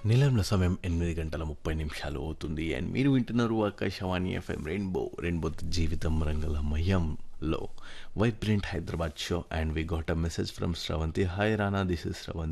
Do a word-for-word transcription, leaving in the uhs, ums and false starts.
నిలంలో సమయం ఎనిమిది గంటల ముప్పై నిమిషాలు అవుతుంది అండ్ మీరు వింటున్నారు ఆకాశవాణి ఎఫ్ఎం రెయిన్బో రెయిన్బో జీవితం రంగలమయంలో vibrant Hyderabad show and we got a message from Sravanthi hi Rana this is Sravanthi